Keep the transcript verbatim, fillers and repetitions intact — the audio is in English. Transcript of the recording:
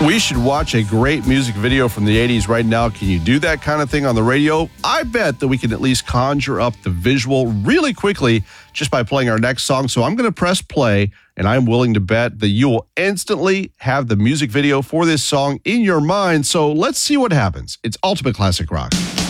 We should watch a great music video from the eighties right now. Can you do that kind of thing on the radio? I bet that we can at least conjure up the visual really quickly just by playing our next song. So I'm going to press play, and I'm willing to bet that you will instantly have the music video for this song in your mind. So let's see what happens. It's Ultimate Classic Rock.